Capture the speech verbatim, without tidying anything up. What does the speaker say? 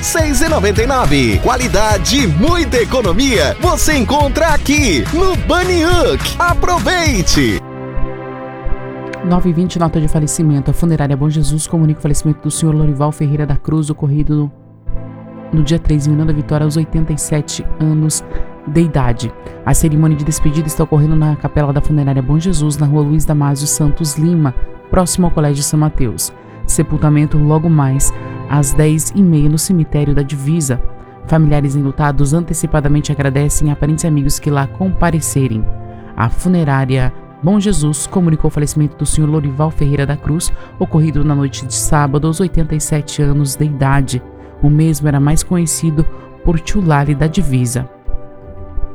seis reais e noventa e nove centavos. Qualidade e muita economia você encontra aqui no Bunny Hook. Aproveite! nove e vinte, nota de falecimento. A funerária Bom Jesus comunica o falecimento do senhor Lorival Ferreira da Cruz, ocorrido no, no dia três, em Miranda Vitória, aos oitenta e sete anos de idade. A cerimônia de despedida está ocorrendo na capela da funerária Bom Jesus, na rua Luiz Damásio Santos Lima, próximo ao Colégio São Mateus. Sepultamento logo mais às dez e meia no cemitério da Divisa. Familiares enlutados antecipadamente agradecem a parentes e amigos que lá comparecerem. A funerária Bom Jesus comunicou o falecimento do senhor Lorival Ferreira da Cruz, ocorrido na noite de sábado, aos oitenta e sete anos de idade. O mesmo era mais conhecido por Tio Lali da Divisa.